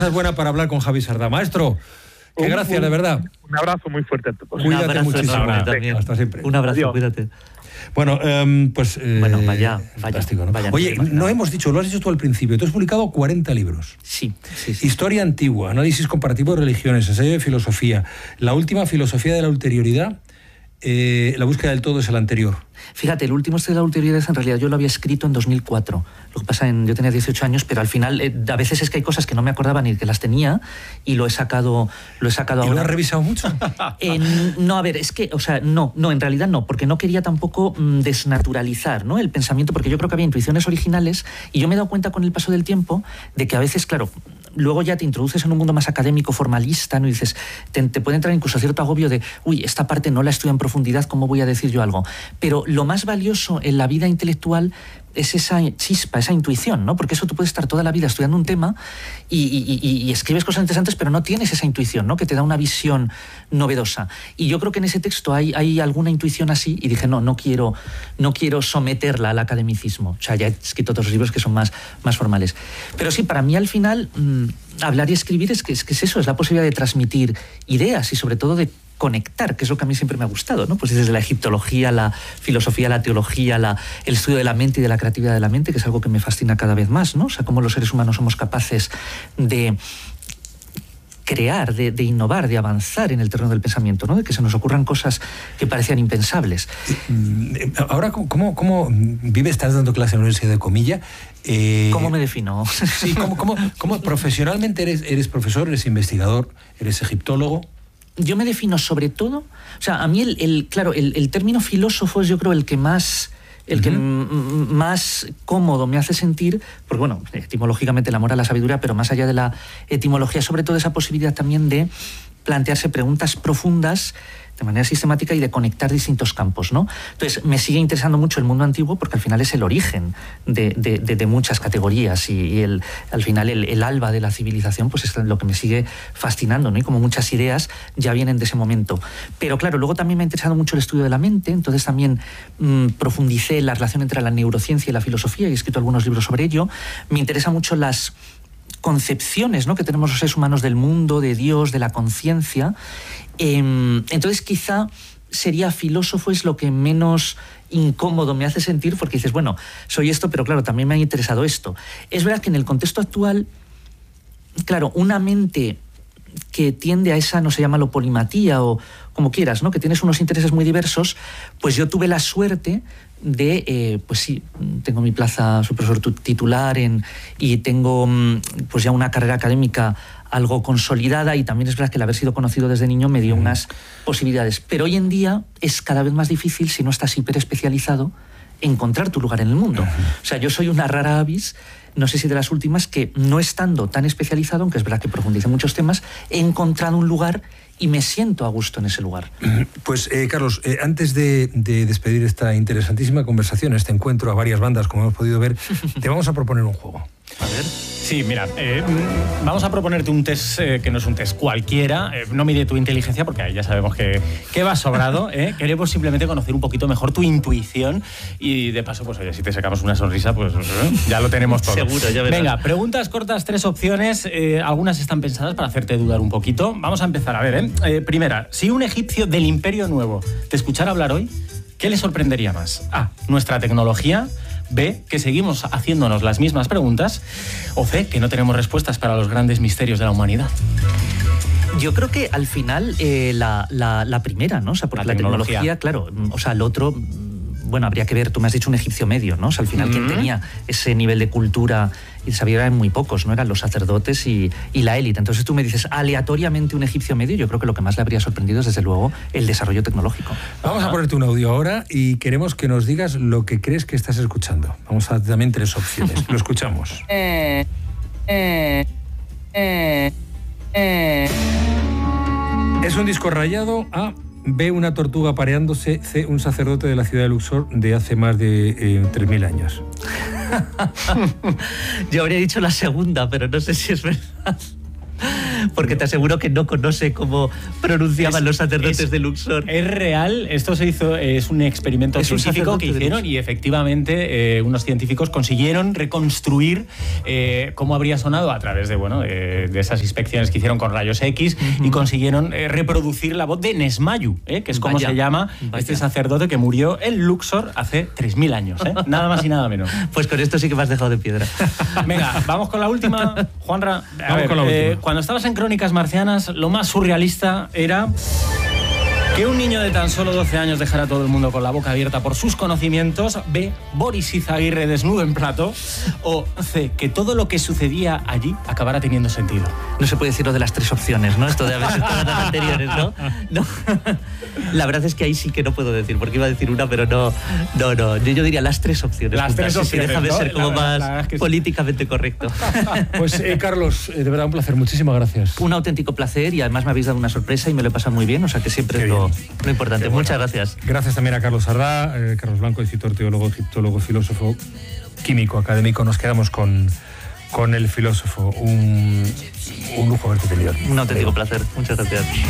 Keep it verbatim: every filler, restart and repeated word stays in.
Es buena para hablar con Javi Sardá. Maestro, qué gracias, de verdad. Un abrazo muy fuerte a todos. Cuídate un abrazo muchísimo. También. Hasta siempre. Un abrazo, Adiós. cuídate. Bueno, um, pues... Eh, bueno, vaya, vaya. Fantástico, ¿no? Vaya, Oye, no, no hemos dicho, lo has dicho tú al principio, tú has publicado cuarenta libros. Sí, sí, sí. Historia antigua, análisis comparativo de religiones, ensayo de filosofía, la última, filosofía de la ulterioridad, eh, la búsqueda del todo es el anterior. Fíjate, el último este de la ulterioridad en realidad yo lo había escrito en dos mil cuatro. Lo que pasa en yo tenía dieciocho años, pero al final eh, a veces es que hay cosas que no me acordaba ni que las tenía y lo he sacado lo he sacado ¿Y ahora. lo has revisado mucho? Eh, no, a ver, es que, o sea, no, no, en realidad no, porque no quería tampoco mm, desnaturalizar, ¿no?, el pensamiento, porque yo creo que había intuiciones originales y yo me he dado cuenta con el paso del tiempo de que a veces, claro, luego ya te introduces en un mundo más académico, formalista, ¿no? Y dices, te, te puede entrar incluso cierto agobio de, uy, esta parte no la estudio en profundidad, ¿cómo voy a decir yo algo? Pero lo más valioso en la vida intelectual es esa chispa, esa intuición, ¿no? Porque eso tú puedes estar toda la vida estudiando un tema y, y, y, y escribes cosas interesantes, pero no tienes esa intuición, ¿no?, que te da una visión novedosa. Y yo creo que en ese texto hay, hay alguna intuición así y dije, no, no quiero, no quiero someterla al academicismo. O sea, ya he escrito otros libros que son más, más formales. Pero sí, para mí al final, mmm, hablar y escribir es que, es que es eso, es la posibilidad de transmitir ideas y sobre todo de conectar, que es lo que a mí siempre me ha gustado, ¿no? Pues desde la egiptología, la filosofía, la teología, la, el estudio de la mente y de la creatividad de la mente, que es algo que me fascina cada vez más, ¿no? O sea, cómo los seres humanos somos capaces de crear, de, de innovar, de avanzar en el terreno del pensamiento, ¿no? De que se nos ocurran cosas que parecían impensables. Ahora, ¿cómo, cómo vives? Estás dando clase en la Universidad de Comilla. Eh, ¿Cómo me defino? Sí, ¿cómo, cómo, cómo profesionalmente eres, eres profesor, eres investigador, eres egiptólogo? Yo me defino sobre todo, o sea, a mí el, el claro, el, el término filósofo es yo creo el que más, el uh-huh. que m- más cómodo me hace sentir, porque bueno, etimológicamente el amor a la sabiduría, pero más allá de la etimología, sobre todo esa posibilidad también de plantearse preguntas profundas de manera sistemática y de conectar distintos campos, ¿no? Entonces, me sigue interesando mucho el mundo antiguo porque al final es el origen de, de, de, de muchas categorías y, y el, al final el, el alba de la civilización pues es lo que me sigue fascinando, ¿no? Y como muchas ideas ya vienen de ese momento. Pero claro, luego también me ha interesado mucho el estudio de la mente, entonces también mmm, profundicé la relación entre la neurociencia y la filosofía y he escrito algunos libros sobre ello. Me interesan mucho las concepciones, ¿no?, que tenemos los seres humanos del mundo, de Dios, de la conciencia. Eh, entonces quizá sería filósofo es lo que menos incómodo me hace sentir porque dices, bueno, soy esto, pero claro, también me ha interesado esto. Es verdad que en el contexto actual, claro, una mente que tiende a esa, no se llama lo polimatía o como quieras, ¿no?, que tienes unos intereses muy diversos, pues yo tuve la suerte de, eh, pues sí, tengo mi plaza, soy profesor titular en, y tengo pues ya una carrera académica algo consolidada y también es verdad que el haber sido conocido desde niño me dio unas posibilidades. Pero hoy en día es cada vez más difícil, si no estás hiper especializado, encontrar tu lugar en el mundo. O sea, yo soy una rara avis, no sé si de las últimas, que no estando tan especializado, aunque es verdad que profundice muchos temas, he encontrado un lugar y me siento a gusto en ese lugar. Pues, eh, Carlos, eh, antes de, de despedir esta interesantísima conversación, este encuentro a varias bandas, como hemos podido ver, te vamos a proponer un juego. A ver. Sí, mira, eh, vamos a proponerte un test eh, que no es un test cualquiera, eh, no mide tu inteligencia porque ahí ya sabemos que, que va sobrado, ¿eh? Queremos simplemente conocer un poquito mejor tu intuición y de paso, pues oye, si te sacamos una sonrisa, pues ¿eh? ya lo tenemos todo. Seguro, ya verás. Venga, preguntas cortas, tres opciones, eh, algunas están pensadas para hacerte dudar un poquito. Vamos a empezar, a ver, ¿eh? Eh, primera, si un egipcio del Imperio Nuevo te escuchara hablar hoy, ¿qué le sorprendería más? A, nuestra tecnología. B, que seguimos haciéndonos las mismas preguntas. O C, que no tenemos respuestas para los grandes misterios de la humanidad. Yo creo que al final eh, la, la, la primera, ¿no? O sea, porque la, la tecnología. tecnología, claro, o sea, el otro, bueno, habría que ver, tú me has dicho un egipcio medio, ¿no? O sea, al final mm-hmm. quien tenía ese nivel de cultura y sabía eran muy pocos, ¿no? Eran los sacerdotes y, y la élite. Entonces tú me dices aleatoriamente un egipcio medio, yo creo que lo que más le habría sorprendido es desde luego el desarrollo tecnológico. Vamos a ponerte un audio ahora y queremos que nos digas lo que crees que estás escuchando. Vamos a dar también tres opciones. Lo escuchamos. Eh, eh, eh, eh. Es un disco rayado. A, B, una tortuga pareándose. C, un sacerdote de la ciudad de Luxor de hace más de eh, tres mil años. Yo habría dicho la segunda, pero no sé si es verdad. porque te aseguro que no conoce cómo pronunciaban Es- los sacerdotes es- de Luxor. Es real, esto se hizo, es un experimento Es un científico sacerdote que de hicieron Luxor. y efectivamente eh, unos científicos consiguieron reconstruir eh, cómo habría sonado a través de, bueno, de, de esas inspecciones que hicieron con rayos X y consiguieron eh, reproducir la voz de Nesmayu, eh, que es como Vaya, se llama vaya. este sacerdote que murió en Luxor hace tres mil años, eh, nada más y nada menos. Pues con esto sí que me has dejado de piedra. Venga, vamos con la última. Juanra, a Vamos ver, con la eh, última. cuando estabas en Crónicas Marcianas, lo más surrealista era que un niño de tan solo doce años dejara a todo el mundo con la boca abierta por sus conocimientos, B, Boris Izaguirre desnudo en plato, o C, que todo lo que sucedía allí acabara teniendo sentido. No se puede decir lo de las tres opciones, ¿no? Esto de haber sido todas las anteriores, ¿no? No. La verdad es que ahí sí que no puedo decir, porque iba a decir una, pero no, no, no. Yo, yo diría las tres opciones. Las tres juntas. Sí, sí, opciones, déjame ¿no? ser como La verdad- más la verdad es que sí. políticamente correcto. Pues eh, Carlos, eh, de verdad un placer, muchísimas gracias. Un auténtico placer y además me habéis dado una sorpresa y me lo he pasado muy bien, o sea que siempre Qué es lo, bien. lo importante. Qué bueno. Muchas gracias. Gracias también a Carlos Sardá, eh, Carlos Blanco, escritor, teólogo, egiptólogo, filósofo, químico, académico. Nos quedamos con, con el filósofo. Un, un lujo haberte tenido aquí. Un auténtico placer. Muchas gracias.